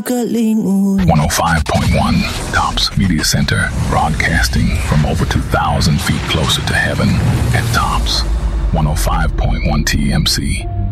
105.1 Tops Media Center, broadcasting from over 2,000 feet closer to heaven at Tops 105.1 TMC.